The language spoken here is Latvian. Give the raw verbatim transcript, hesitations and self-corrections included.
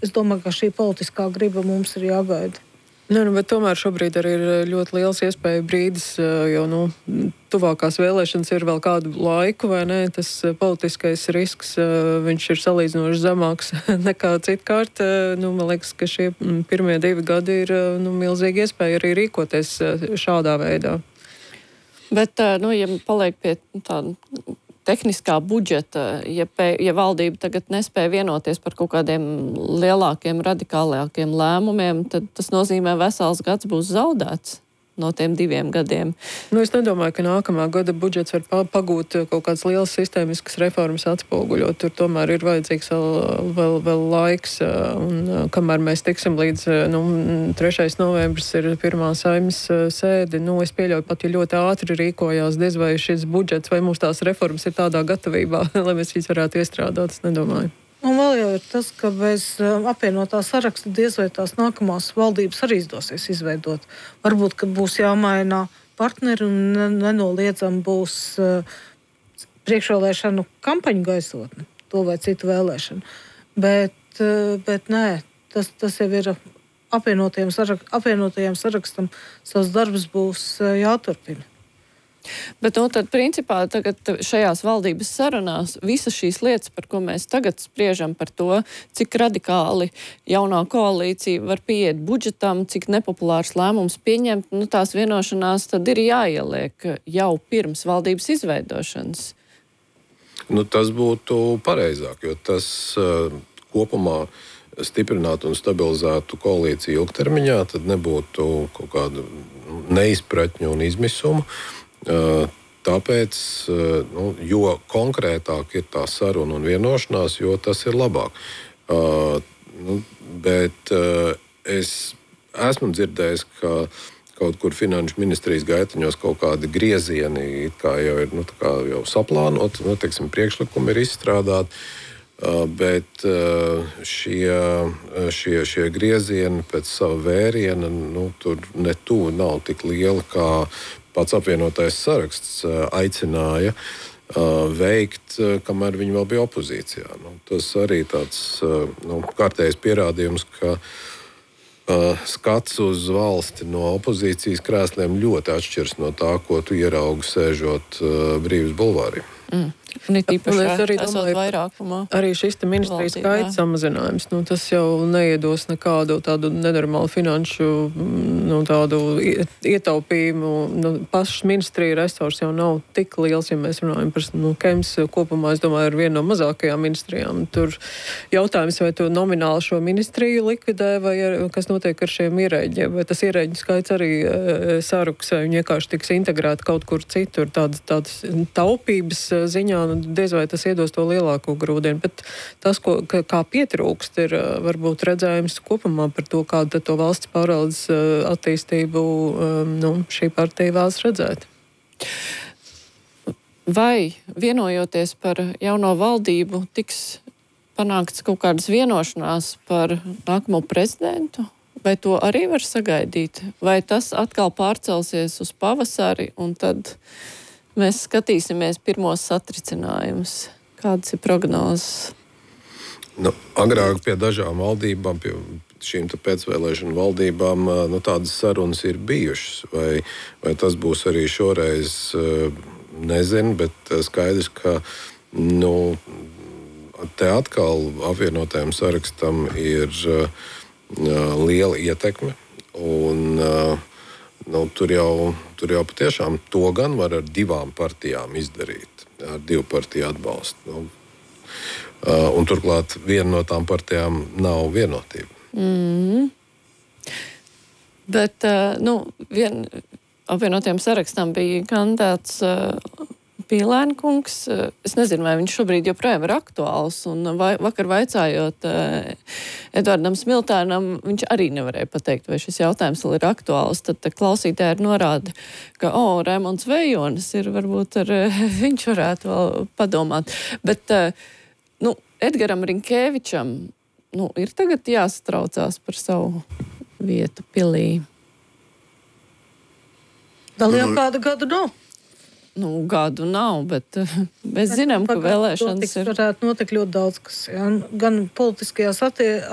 es domāju, ka šī politiskā griba mums ir jāgaida. Nu, nu, bet tomēr šobrīd arī ir ļoti liels iespēja brīdis, jo nu, tuvākās vēlēšanas ir vēl kādu laiku, vai ne? Tas politiskais risks, viņš ir salīdzinoši zemāks nekā citkārt. Nu, man liekas, ka šie pirmie divi gadi ir nu, milzīgi iespēja arī rīkoties šādā veidā. Bet, nu, ja paliek pie tāda tehniskā budžeta, ja, pē, ja valdība tagad nespēja vienoties par kaut kādiem lielākiem, radikālākiem lēmumiem, tad tas nozīmē vesels gads būs zaudēts no tiem diviem gadiem. Nu, es nedomāju, ka nākamā gada budžets var pagūt kaut kādas lielas sistēmiskas reformas atspoguļot. Tur tomēr ir vajadzīgs vēl, vēl, vēl laiks, un kamēr mēs tiksim līdz nu, trešais novembris ir pirmā saeimas sēde, nu, es pieļauju pat, ja ļoti ātri rīkojās, diez vai šis budžets vai mūsu tās reformas ir tādā gatavībā, lai mēs viņus varētu iestrādāt, es nedomāju. Un vēl jau ir tas, ka bez apvienotā saraksta diez vai tās nākamās valdības arī izdosies izveidot. Varbūt, ka būs jāmaina partneri un nenoliedzam būs priekšvēlēšanu kampaņu gaisotne, to vai citu vēlēšanu. Bet, bet nē, tas, tas jau ir apvienotajiem, sarak, apvienotajiem sarakstam, savs darbs būs jāturpina. Bet, nu, tad, principā, tagad šajās valdības sarunās visas šīs lietas, par ko mēs tagad spriežam par to, cik radikāli jaunā koalīcija var pieiet budžetam, cik nepopulārs lēmums pieņemt, nu, tās vienošanās tad ir jāieliek jau pirms valdības izveidošanas. Nu, tas būtu pareizāk, jo tas uh, kopumā stiprinātu un stabilizētu koalīciju ilgtermiņā, tad nebūtu kaut kādu neizpratņu un izmisumu. Tāpēc, nu, jo konkrētāk ir tā saruna un vienošanās, jo tas ir labāk. Uh, nu, bet uh, es esmu dzirdējis, ka kaut kur finanšu ministrijas gaitiņos kaut kādi griezieni kā jau ir nu, kā jau saplānot, nu, teiksim, priekšlikumi ir izstrādāti, uh, bet uh, šie, šie, šie griezieni pēc sava vēriena nu, tur ne tuvu nav tik liela, kā pats apvienotais saraksts aicināja uh, veikt, kamēr viņi vēl bija opozīcijā. Nu, tas arī tāds uh, nu, kārtējs pierādījums, ka uh, skats uz valsti no opozīcijas krēsliem ļoti atšķiras no tā, ko tu ieraugi sēžot uh, Brīvības bulvārī. Mm. Un it īpaši arī, esot domāju, vairākumā. Arī šis te ministrijas skaita samazinājums, nu, tas jau neiedos nekādu tādu nenormālu finanšu nu, tādu ietaupījumu. Nu, pašas ministrija resurs jau nav tik liels, ja mēs runājam par nu, Kems kopumā, es domāju, ir viena no mazākajām ministrijām. Tur jautājums, vai tu nomināli šo ministriju likvidē, vai ar, kas notiek ar šiem ierēģiem, vai tas ierēģu skaits arī e, saruks, vai viņi vienkārši tiks integrēti kaut kur citur, tādas, tādas taupības ziņā, nu, diez vai tas iedos to lielāko grūdienu, bet tas, ko, kā pietrūkst, ir varbūt redzējums kopumā par to, kādu to valsts pārvaldes attīstību nu, šī partija vēlas redzēt. Vai vienojoties par jauno valdību tiks panākts kaut kādas vienošanās par nākamo prezidentu? Vai to arī var sagaidīt? Vai tas atkal pārcelsies uz pavasari un tad mēs skatīsimies pirmos satricinājumus? Kādas ir prognozes? Nu, agrāk pie dažām valdībām, pie šīm pēcvēlēšanu valdībām, nu, tādas sarunas ir bijušas. Vai, vai tas būs arī šoreiz, nezinu, bet skaidrs, ka nu, te atkal apvienotajam sarakstam ir uh, liela ietekme. Un, uh, Nu, tur, jau, tur jau patiešām to gan var ar divām partijām izdarīt, ar divu partiju atbalstu. Nu, uh, un turklāt viena no tām partijām nav vienotība. Mm. Bet, uh, nu, vien, apvienotiem sarakstam bija kandidāts uh, Pīlēnkungs. Es nezinu, vai viņš šobrīd joprojām ir aktuāls, un vai, vakar vaicājot uh, Edvardam Smiltēnam, viņš arī nevarēja pateikt, vai šis jautājums vēl ir aktuāls. Tad klausītāji norāda, ka, o, oh, Raimonds Vejonis ir, varbūt ar, viņš varētu vēl padomāt. Bet, uh, nu, Edgaram Rinkēvičam, nu, ir tagad jāsatraucās par savu vietu pilī. Vēl jau kādu gadu nav. Nu, gadu nav, bet mēs zinām, ka vēlēšanas ir. Varētu notikt ļoti daudz, kas, jā, gan politiskajās attie